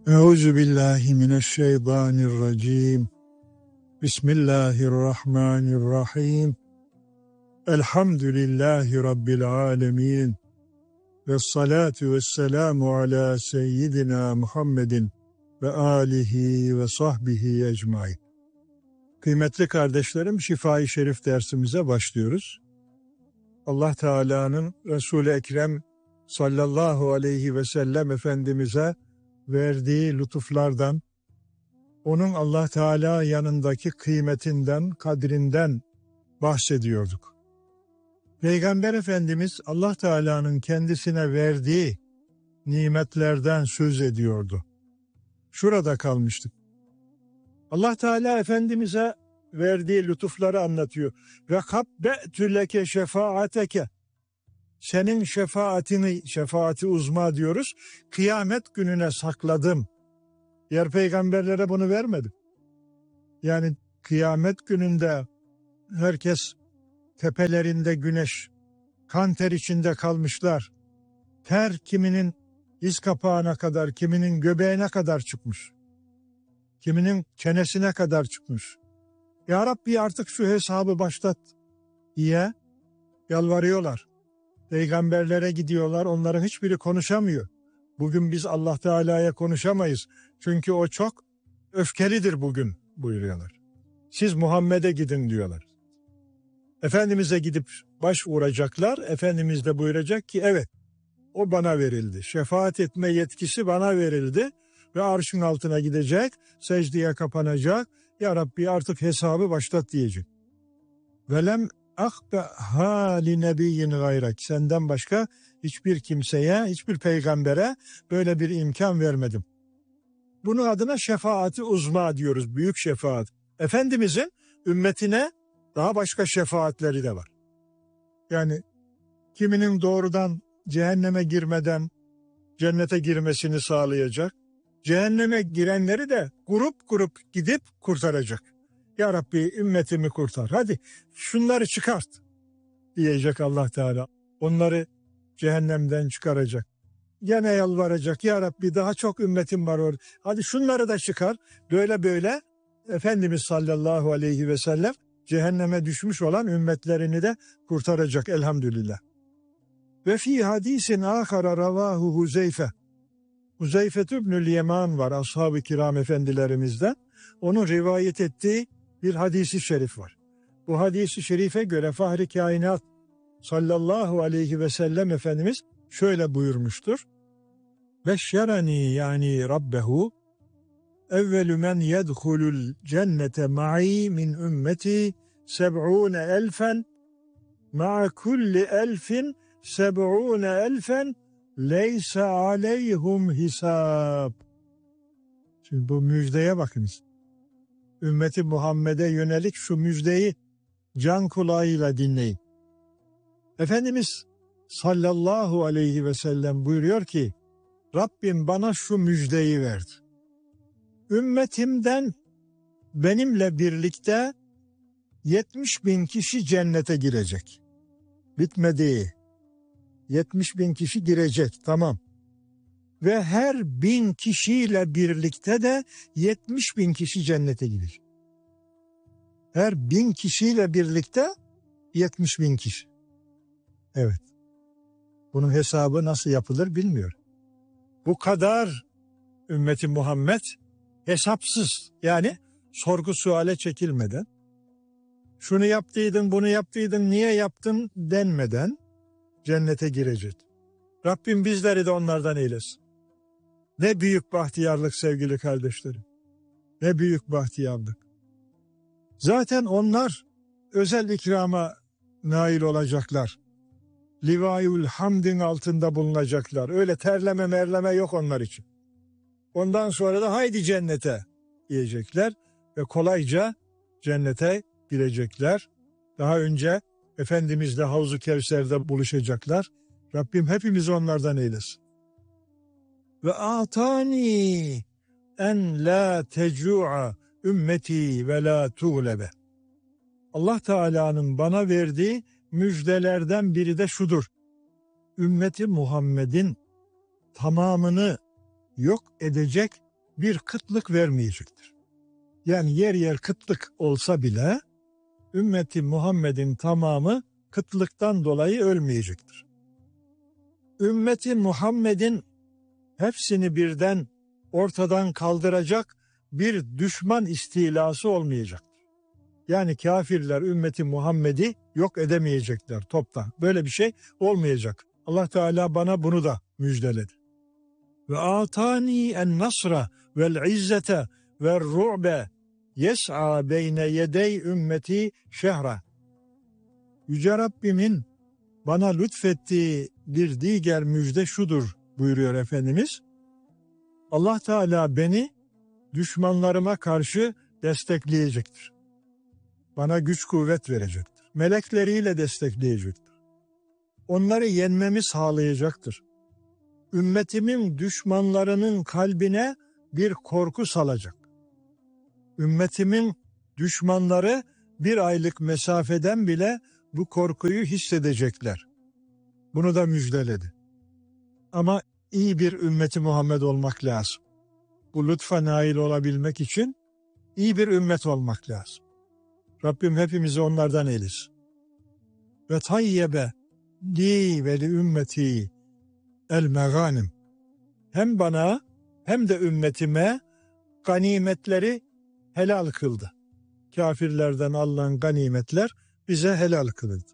Euzu billahi mineşşeytanirracim. Bismillahirrahmanirrahim. Elhamdülillahi Rabbil alemin. Vessalatu vesselamu ala seyyidina Muhammedin ve alihi ve sahbihi ecmaîn. Kıymetli kardeşlerim, Şifa-i Şerif dersimize başlıyoruz. Allah Teala'nın Resul-i Ekrem sallallahu aleyhi ve sellem Efendimiz'e verdiği lütuflardan, onun Allah Teala yanındaki kıymetinden, kadrinden bahsediyorduk. Peygamber Efendimiz Allah Teala'nın kendisine verdiği nimetlerden söz ediyordu. Şurada kalmıştık. Allah Teala Efendimiz'e verdiği lütufları anlatıyor. Ve kabbe'tü leke şefaateke. Senin şefaatini, şefaati uzma diyoruz, kıyamet gününe sakladım. Diğer peygamberlere bunu vermedim. Yani kıyamet gününde herkes tepelerinde güneş, kan ter içinde kalmışlar. Ter kiminin diz kapağına kadar, kiminin göbeğine kadar çıkmış. Kiminin çenesine kadar çıkmış. Ya Rabbi artık şu hesabı başlat diye yalvarıyorlar. Peygamberlere gidiyorlar, onların hiçbiri konuşamıyor. Bugün biz Allah Teala'ya konuşamayız. Çünkü o çok öfkelidir bugün buyuruyorlar. Siz Muhammed'e gidin diyorlar. Efendimiz'e gidip başvuracaklar. Efendimiz de buyuracak ki evet, o bana verildi. Şefaat etme yetkisi bana verildi. Ve arşın altına gidecek, secdeye kapanacak. Ya Rabbi artık hesabı başlat diyecek. Velem akbeha li nebiyyin gayrek. Senden başka hiçbir kimseye, hiçbir peygambere böyle bir imkan vermedim. Bunun adına şefaati uzma diyoruz, büyük şefaat. Efendimizin ümmetine daha başka şefaatleri de var. Yani kiminin doğrudan cehenneme girmeden cennete girmesini sağlayacak. Cehenneme girenleri de grup grup gidip kurtaracak. Ya Rabbi ümmetimi kurtar. Hadi şunları çıkart diyecek Allah Teala. Onları cehennemden çıkaracak. Gene yalvaracak. Ya Rabbi daha çok ümmetim var orada. Hadi şunları da çıkar. Böyle böyle Efendimiz sallallahu aleyhi ve sellem cehenneme düşmüş olan ümmetlerini de kurtaracak elhamdülillah. Ve fi hadisin ahara ravahu Huzeyfe. Huzeyfe ibnül Yeman var, ashab-ı kiram efendilerimizden. Onun rivayet ettiği bir hadisi şerif var. Bu hadisi şerife göre Fahri Kainat sallallahu aleyhi ve sellem Efendimiz şöyle buyurmuştur. Beşşerani yani Rabbehu evvelü men yedhulul cennete ma'i min ümmeti 70.000 ma'a kulli elfin 70.000 leysa aleyhum hisab. Şimdi bu müjdeye bakınız. Ümmeti Muhammed'e yönelik şu müjdeyi can kulağıyla dinleyin. Efendimiz sallallahu aleyhi ve sellem buyuruyor ki Rabbim bana şu müjdeyi verdi. Ümmetimden benimle birlikte 70.000 kişi cennete girecek. Bitmedi. 70.000 kişi girecek, tamam. Ve her 1.000 kişiyle birlikte de 70.000 kişi cennete girecek. Her 1.000 kişiyle birlikte 70.000 kişi. Evet. Bunun hesabı nasıl yapılır bilmiyorum. Bu kadar ümmeti Muhammed hesapsız, yani sorgu suale çekilmeden, şunu yaptıydın, bunu yaptıydın, niye yaptın denmeden cennete girecek. Rabbim bizleri de onlardan eylesin. Ne büyük bahtiyarlık sevgili kardeşlerim. Ne büyük bahtiyarlık. Zaten onlar özel ikrama nail olacaklar. Livâ-ül Hamd'in altında bulunacaklar. Öyle terleme merleme yok onlar için. Ondan sonra da haydi cennete diyecekler ve kolayca cennete girecekler. Daha önce Efendimizle Havz-ı Kevser'de buluşacaklar. Rabbim hepimizi onlardan eylesin. Ve atani en la tecu'a ümmeti ve la tuğlebe. Allah Teala'nın bana verdiği müjdelerden biri de şudur. Ümmeti Muhammed'in tamamını yok edecek bir kıtlık vermeyecektir. Yani yer yer kıtlık olsa bile ümmeti Muhammed'in tamamı kıtlıktan dolayı ölmeyecektir. Ümmeti Muhammed'in hepsini birden ortadan kaldıracak bir düşman istilası olmayacaktır. Yani kafirler ümmeti Muhammed'i yok edemeyecekler toptan. Böyle bir şey olmayacak. Allah Teala bana bunu da müjdeledi. Ve atani en nasra vel izzete ve ru'be yes'a beyne yedey ümmeti şehra. Yüce Rabbimin bana lütfettiği bir diğer müjde şudur buyuruyor Efendimiz. Allah Teala beni düşmanlarıma karşı destekleyecektir. Bana güç kuvvet verecektir. Melekleriyle destekleyecektir. Onları yenmemi sağlayacaktır. Ümmetimin düşmanlarının kalbine bir korku salacak. Ümmetimin düşmanları bir aylık mesafeden bile bu korkuyu hissedecekler. Bunu da müjdeledi. Ama iyi bir ümmeti Muhammed olmak lazım. Bu lütfa nail olabilmek için iyi bir ümmet olmak lazım. Rabbim hepimizi onlardan eylesin. Ve tayyebe li ve li ümmeti el meganim. Hem bana hem de ümmetime ganimetleri helal kıldı. Kafirlerden alınan ganimetler bize helal kılındı.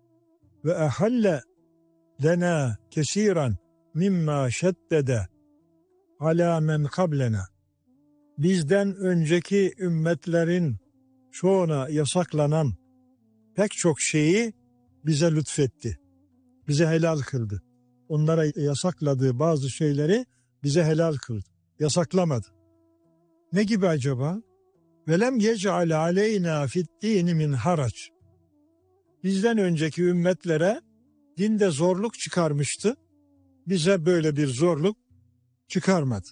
Ve ehalle lena kesiran mimma şeddede ala men kablena. Bizden önceki ümmetlerin çoğuna yasaklanan pek çok şeyi bize lütfetti. Bize helal kıldı. Onlara yasakladığı bazı şeyleri bize helal kıldı. Yasaklamadı. Ne gibi acaba? Velem yec'al aleyna fid-dini min harac. Bizden önceki ümmetlere dinde zorluk çıkarmıştı. Bize böyle bir zorluk çıkarmadı.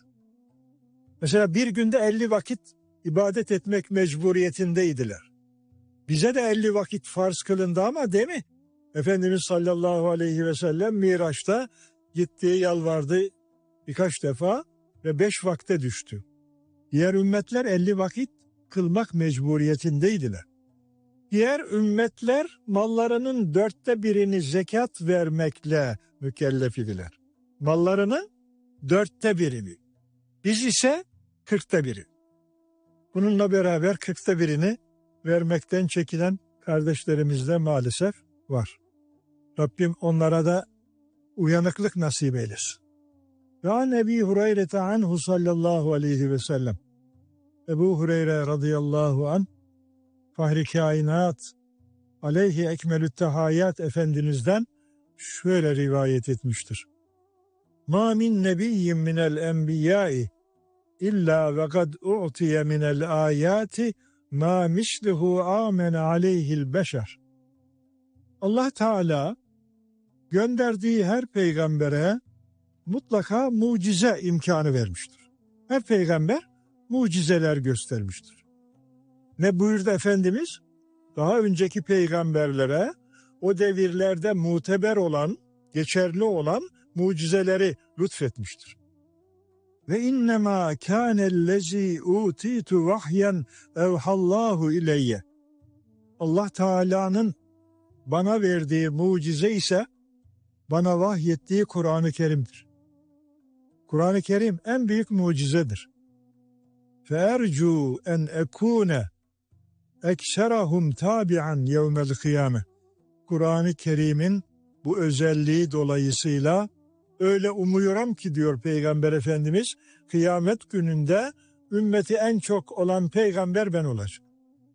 Mesela bir günde 50 vakit ibadet etmek mecburiyetindeydiler. Bize de 50 vakit farz kılındı ama değil mi? Efendimiz sallallahu aleyhi ve sellem Miraç'ta gitti, yalvardı birkaç defa ve 5 vakte düştü. Diğer ümmetler 50 vakit kılmak mecburiyetindeydiler. Diğer ümmetler mallarının 1/4'ini zekat vermekle mükellef idiler. Mallarının 1/4'ini. Biz ise 1/40'ını. Bununla beraber 1/40'ını vermekten çekinen kardeşlerimiz de maalesef var. Rabbim onlara da uyanıklık nasip eylesin. Ve an Ebi Hureyre anhu sallallahu aleyhi ve sellem. Ebu Hureyre radıyallahu anh Fahri Kainat aleyhi ekmelü tehayyat Efendimiz'den şöyle rivayet etmiştir. Ma min nebiyyin minel enbiyai illa ve kad u'tiye minel ayati ma mislihu amene aleyhil beşer. Allah Teala gönderdiği her peygambere mutlaka mucize imkanı vermiştir. Her peygamber mucizeler göstermiştir. Ne buyurdu Efendimiz? Daha önceki peygamberlere o devirlerde muteber olan, geçerli olan mucizeleri lütfetmiştir. Ve innema kânellezî utitu vahyen evhallahu ileyye. Allah Teala'nın bana verdiği mucize ise bana vahyettiği Kur'an-ı Kerim'dir. Kur'an-ı Kerim en büyük mucizedir. فَاَرْجُوا اَنْ اَكُونَ اَكْسَرَهُمْ تَابِعًا يَوْمَ الْقِيَامَةِ. Kur'an-ı Kerim'in bu özelliği dolayısıyla öyle umuyorum ki diyor Peygamber Efendimiz, kıyamet gününde ümmeti en çok olan peygamber ben olacağım.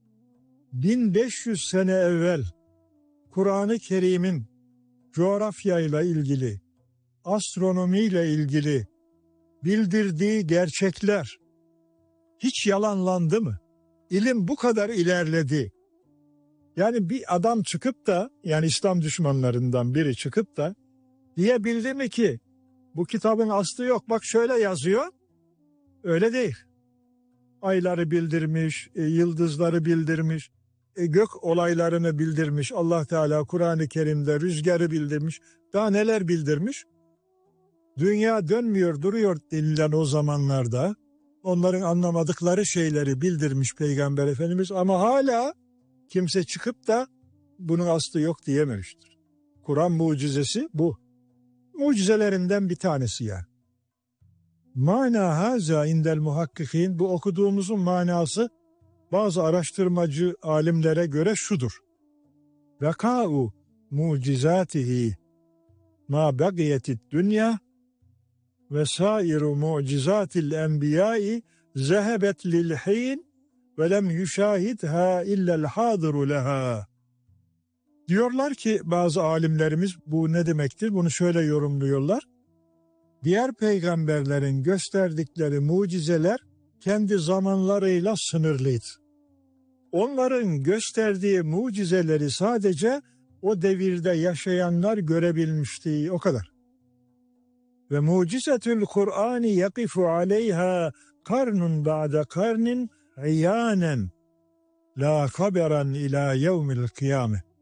1500 sene evvel Kur'an-ı Kerim'in coğrafyayla ilgili, astronomiyle ilgili bildirdiği gerçekler hiç yalanlandı mı? İlim bu kadar ilerledi. Yani bir adam çıkıp da, yani İslam düşmanlarından biri çıkıp da diyebildi mi ki bu kitabın aslı yok, bak şöyle yazıyor? Öyle değil. Ayları bildirmiş, yıldızları bildirmiş, gök olaylarını bildirmiş. Allah Teala Kur'an-ı Kerim'de rüzgarı bildirmiş. Daha neler bildirmiş? Dünya dönmüyor, duruyor denilen o zamanlarda onların anlamadıkları şeyleri bildirmiş Peygamber Efendimiz ama hala kimse çıkıp da bunun aslı yok diyememiştir. Kur'an mucizesi bu. Mucizelerinden bir tanesi yani. Mana haza indel muhakkikin, bu okuduğumuzun manası bazı araştırmacı alimlere göre şudur. Vaka'u mucizatihi ma bagiyetid dünya ve sairu mucizatil enbiyai zehebet lil hin ve lem yüşahidha illel hadiru leha. Diyorlar ki bazı alimlerimiz, bu ne demektir? Bunu şöyle yorumluyorlar. Diğer peygamberlerin gösterdikleri mucizeler kendi zamanlarıyla sınırlıydı. Onların gösterdiği mucizeleri sadece o devirde yaşayanlar görebilmişti, o kadar. Ve mucizetül Kur'ani yakifu aleyha karnun ba'de karnin iyanen la haberan ila yevmil kıyame.